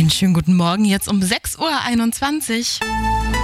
Einen schönen guten Morgen, jetzt um 6:21 Uhr.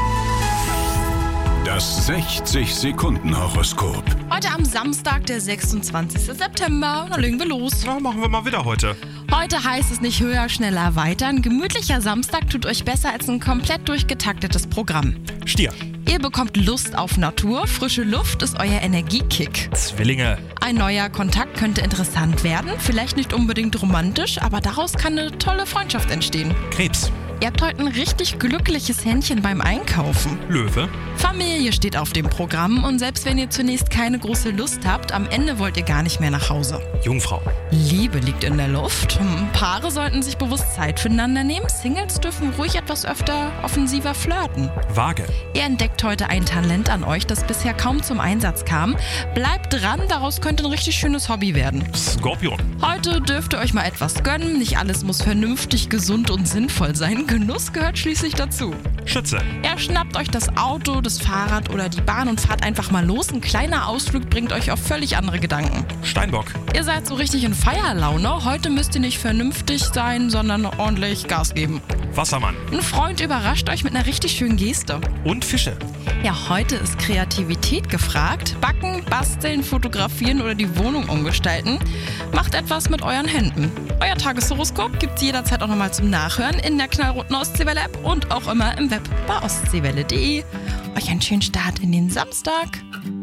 Das 60-Sekunden-Horoskop. Heute am Samstag, der 26. September. Da legen wir los. Na, machen wir mal wieder heute. Heute heißt es nicht höher, schneller, weiter. Ein gemütlicher Samstag tut euch besser als ein komplett durchgetaktetes Programm. Stier. Ihr bekommt Lust auf Natur, frische Luft ist euer Energiekick. Zwillinge. Ein neuer Kontakt könnte interessant werden, vielleicht nicht unbedingt romantisch, aber daraus kann eine tolle Freundschaft entstehen. Krebs. Ihr habt heute ein richtig glückliches Händchen beim Einkaufen. Löwe. Familie steht auf dem Programm und selbst wenn ihr zunächst keine große Lust habt, am Ende wollt ihr gar nicht mehr nach Hause. Jungfrau. Liebe liegt in der Luft. Paare sollten sich bewusst Zeit füreinander nehmen. Singles dürfen ruhig etwas öfter offensiver flirten. Waage. Ihr entdeckt heute ein Talent an euch, das bisher kaum zum Einsatz kam. Bleibt dran, daraus könnte ein richtig schönes Hobby werden. Skorpion. Heute dürft ihr euch mal etwas gönnen. Nicht alles muss vernünftig, gesund und sinnvoll sein. Genuss gehört schließlich dazu. Schütze. Ja, schnappt euch das Auto, das Fahrrad oder die Bahn und fahrt einfach mal los. Ein kleiner Ausflug bringt euch auf völlig andere Gedanken. Steinbock. Ihr seid so richtig in Feierlaune. Heute müsst ihr nicht vernünftig sein, sondern ordentlich Gas geben. Wassermann. Ein Freund überrascht euch mit einer richtig schönen Geste. Und Fische. Ja, heute ist Kreativität gefragt. Backen, basteln, fotografieren oder die Wohnung umgestalten. Macht etwas mit euren Händen. Euer Tageshoroskop gibt's jederzeit auch nochmal zum Nachhören in der knallroten Ostseewelle-App und auch immer im Web bei ostseewelle.de. Euch einen schönen Start in den Samstag.